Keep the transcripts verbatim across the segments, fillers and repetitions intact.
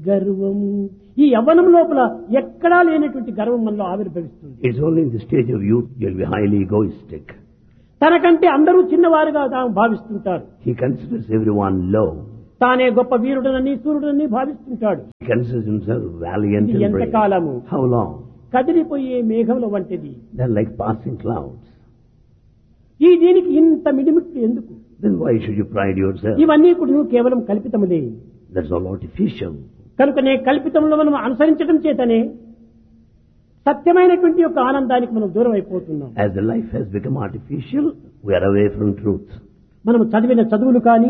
గర్వము. ఈ యవ్వనం లోపల ఎక్కడా లేనటువంటి గర్వం మనలో ఆవిర్భవిస్తుంది. It's only in the stage of youth you'll be highly egoistic. తనకంటే అందరూ చిన్నవారుగా తాము భావిస్తుంటారు. He considers everyone low. తానే గొప్ప వీరుడనని సూర్యుడని భావిస్తుంటాడు. He considers himself valiant and brave. ఎంతకాలము? How long? కదిలిపోయే మేఘముల వంటిది. They're like passing clouds. ఈ దీనికి ఇంత మిడిమిట్లు ఎందుకు? Then why should you pride yourself? ఇవన్నీ కూడా కేవలం కల్పితములే. That's all artificial. కనుకనే కల్పితంలో మనం అనుసరించడం చేతనే సత్యమైనటువంటి యొక్క ఆనందానికి మనం దూరం అయిపోతున్నాం. As the life has become artificial, we are away from truth. మనం చదివిన చదువులు కానీ,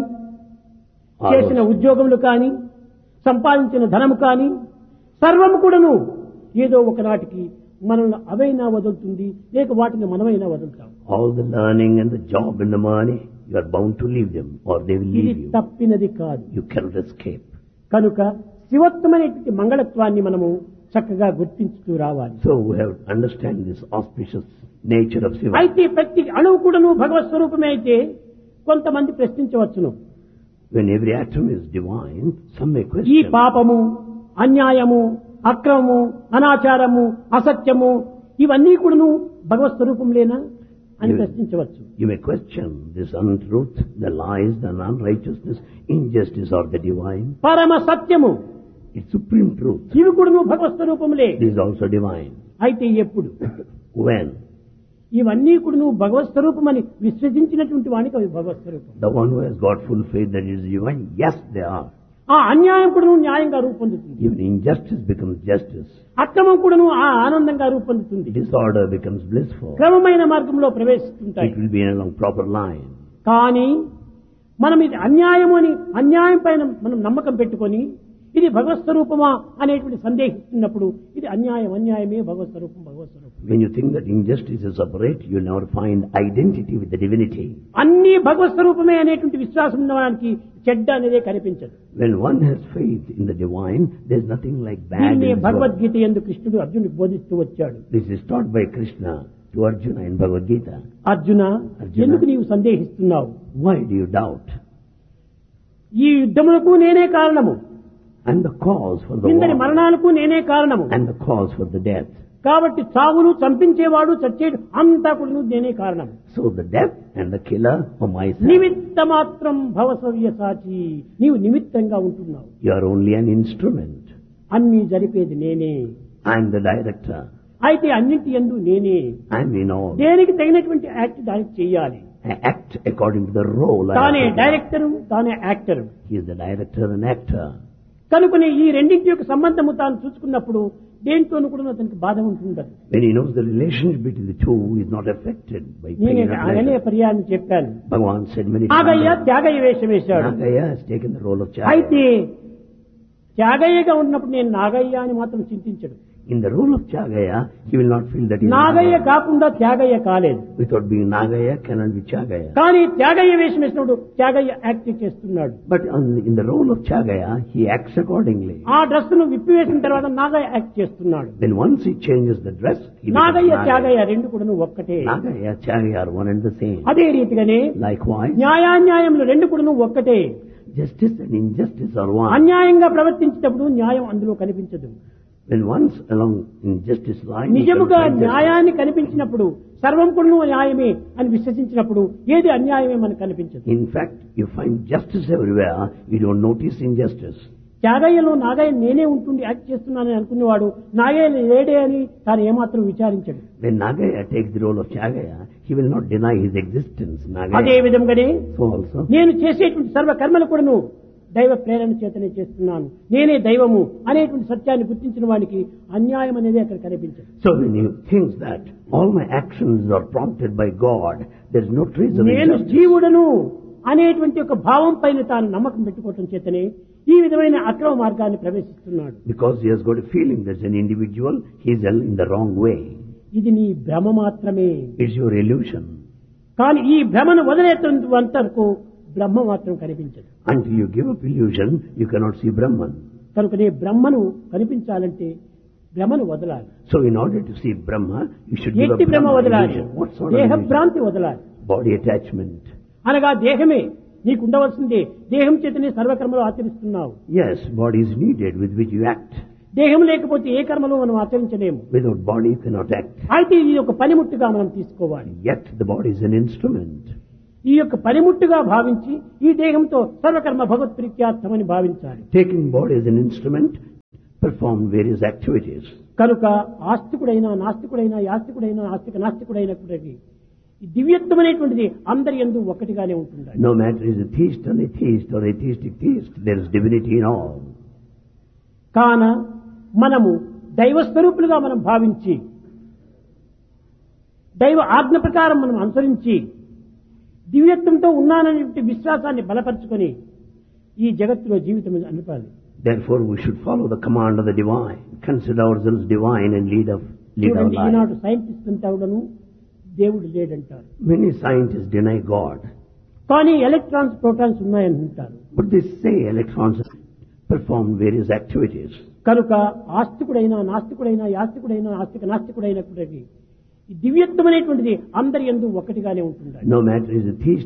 చేసిన ఉద్యోగములు కానీ, సంపాదించిన ధనము కానీ సర్వము కూడాను ఏదో ఒకనాటికి మనల్ని అవైనా వదులుతుంది, లేక వాటిని మనమైనా వదులుతాం. All the learning and the job and the money, you are bound to leave them or they will ఇది leave you. తప్పినది కాదు. You cannot escape. కనుక శివత్వమైనటువంటి మంగళత్వాన్ని మనము చక్కగా గుర్తించుతూ రావాలి. So we have to understand this auspicious nature of Shiva. అయితే ప్రతి అణువు కూడాను భగవత్ స్వరూపమే అయితే కొంతమంది ప్రశ్నించవచ్చును. When every atom is divine, some may ఈ question. పాపము, అన్యాయము, అక్రమము, అనాచారము, అసత్యము ఇవన్నీ కూడాను భగవత్ స్వరూపంలేనా అని You- ప్రశ్నించవచ్చు. You may question this untruth, the lies, the unrighteousness, injustice or the divine. పరమ సత్యము It's supreme truth. ఇవి కూడాను భగవత్ స్వరూపములే. This is also divine. అయితే ఎప్పుడు When? ఇవన్నీ కూడాను భగవత్ స్వరూపమని విశ్వసించినటువంటి వానికి అవి భగవత్ స్వరూపం. The one who has got full faith that it is divine, yes they are. ఆ అన్యాయం కూడాను న్యాయంగా రూపొందుతుంది. Even injustice becomes justice. అక్రమం కూడాను ఆ ఆనందంగా రూపొందుతుంది. Disorder becomes blissful. క్రమమైన మార్గంలో ప్రవేశిస్తుంటాయి. It will be along proper line. కానీ మనం ఇది అన్యాయము అని అన్యాయం పైన మనం నమ్మకం పెట్టుకొని ఇది భగవత్ స్వరూపమా అనేటువంటి సందేహిస్తున్నప్పుడు ఇది అన్యాయం అన్యాయమే భగవత్ స్వరూపం భగవత్ స్వరూపం. When you think that injustice is separate, you will never find identity with the divinity. అన్ని భగవత్ స్వరూపమే అనేటువంటి విశ్వాసం ఉన్నవానికి చెడ్డ అనేదే కనిపించదు. When one has faith in the divine, there is nothing like bad in దీన్నే this world. భగవద్గీత యందు కృష్ణుడు అర్జునుడికి బోధిస్తూ వచ్చాడు. This is taught by Krishna to Arjuna in Bhagavad Gita. Arjuna, Arjuna. ఎందుకు నీవు సందేహిస్తున్నావు? Why do you doubt? ఈ యుద్ధములకు నేనే కారణము, And the cause for the ఇందరి war, మరణాలకు నేనే కారణము. and the cause for the death. కాబట్టి చావును చంపించేవాడు చచ్చేడు అంతా కూడా నేనే కారణం. So the death and the killer are myself. నిమిత్త మాత్రం భవసవ్య సాచి, నీవు నిమిత్తంగా ఉంటున్నావు. You are only an instrument. అన్ని జరిపేది నేనే. I am the director. అయితే అన్నింటి యందు నేనే. I am in all. దేనికి తగినటువంటి యాక్ట్ దానికి చెయ్యాలి. I act according to the role. I తానే have to డైరెక్టరు, తానే actor. play. He is the director and actor. కనుకనే ఈ రెండింటి యొక్క సంబంధము తాను చూసుకున్నప్పుడు దేంతోనూ కూడా అతనికి బాధ ఉంటుండదు. When he knows the relationship between the two, he is not affected by pain నేనే or అనే pleasure. పర్యాన్ని చెప్పాను. Bhagavan said many Nagaiah times. Tyagayya వేషం వేశాడు. Nagaya has taken the role of అయితే Chagaya. త్యాగయ్యగా ఉన్నప్పుడు నేను నాగయ్య అని మాత్రం చింతించడు. In the role of Chagaya, he will not feel that he is Nagaiah Nagaya. కాకుండా త్యాగయ్య కాలేదు. Without being Nagaya, cannot be Chagaya. కానీ త్యాగయ్య వేషం వేసినప్పుడు త్యాగయ్య యాక్ట్ చేస్తున్నాడు. But on, in the role of Chagaya, he acts accordingly. ఆ డ్రెస్ ను విప్పివేసిన తర్వాత Nagaiah act చేస్తున్నాడు. Then once he changes the dress, he becomes Nagaiah Nagaya. Tyagayya రెండు కూడా ఒక్కటే. Nagaya, Chagaya are one and the same. అదే రీతిగానే Likewise, న్యాయాన్యాయములు రెండు కూడా ఒక్కటే. justice and injustice are one. అన్యాయంగా ప్రవర్తించేటప్పుడు న్యాయం అందులో కనిపించదు. When once along injustice lies, నిజముగా న్యాయాన్ని కనిపించినప్పుడు సర్వం కూడా న్యాయమే అని విశ్వసించినప్పుడు ఏది అన్యాయమే మనకు కనిపించదు. in fact, you find justice everywhere, you don't notice injustice. త్యాగయ్యలో Nagaiah నేనే ఉంటుండి యాక్ట్ చేస్తున్నానని అనుకునేవాడు నాగయ్య లేడే అని తాను ఏమాత్రం విచారించడు. When Nagaya takes the role of Chagaya, he will not deny his existence. అదే Nagaya. విధంగానే So also, నేను చేసేటువంటి సర్వ కర్మలు కూడాను దైవ ప్రేరణ చేతనే చేస్తున్నాను, నేనే దైవము అనేటువంటి సత్యాన్ని గుర్తించిన వాడికి అన్యాయం అనేది అక్కడ కనిపించదు. so when he thinks that all my actions are prompted by God, there is no trace of నేను injustice. జీవుడను అనేటువంటి ఒక భావం పైన తాను నమ్మకం పెట్టుకోవటం చేతనే ఈ విధమైన అక్రమ మార్గాన్ని ప్రవేశిస్తున్నాడు. Because he has got a feeling that as an individual, he is in the wrong way. ఇది నీ భ్రమ మాత్రమే. It's your illusion. కానీ ఈ భ్రమను వదిలేంత వరకు బ్రహ్మ మాత్రం కనిపించదు. Until you give up illusion, you cannot see Brahman. కనుకనే బ్రహ్మను కనిపించాలంటే భ్రమను వదలాలి. So in order to see Brahma, you should give up ఎట్టి భ్రమ Brahma వదలాలి, illusion. What sort of దేహ illusion? భ్రాంతి వదలాలి. Body attachment. అనగా దేహమే నీకు ఉండవలసిందే దేహం చేతనే సర్వకర్మలు ఆచరిస్తున్నావు. Yes, body is needed with which you act. దేహం లేకపోతే ఏ కర్మలు మనం ఆచరించలేము. Without body you cannot act. అయితే ఇది ఒక పనిముట్టుగా మనం తీసుకోవాలి. Yet the body is an instrument. ఈ యొక్క పనిముట్టుగా భావించి ఈ దేహంతో సర్వకర్మ భగవత్ ప్రీత్యార్థమని భావించాలి. Taking body as an instrument, perform various activities. కనుక ఆస్తికుడైనా నాస్తికుడైనా యాస్తికుడైనా ఆస్తిక నాస్తికుడైనప్పటికీ ఈ దివ్యత్వమైనటువంటిది అందరి యందు ఒకటిగానే ఉంటుంది. No matter is a theist or atheist or atheistic theist, there is divinity in all. కాన మనము దైవస్వరూపులుగా మనం భావించి దైవ ఆజ్ఞ ప్రకారం మనం అనుసరించి దివ్యత్వంతో ఉన్నాననే విశ్వాసాన్ని బలపరుచుకొని ఈ జగత్తులో జీవితం అనిపాలి. Therefore we should follow the command of the divine, consider ourselves divine and lead, of, lead our life. Eenadu scientist అంతా కూడాను దేవుడు లేడంటారు. Many scientists deny God. కానీ electrons protons ఉన్నాయంటారు. But they say electrons perform various activities. కనుక ఆస్తికుడైనా నాస్తికుడైనా యాస్తికుడైనా ఆస్తిక నాస్తికుడైనప్పటికీ ఈ దివ్యత్వమైనటువంటిది అందరి యందు ఒకటిగానే ఉంటుంది. No matter is a theist